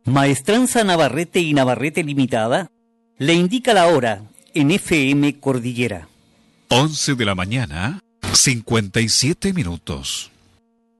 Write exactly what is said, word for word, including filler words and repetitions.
Maestranza Navarrete y Navarrete Limitada le indica la hora en F M Cordillera. once de la mañana, cincuenta y siete minutos.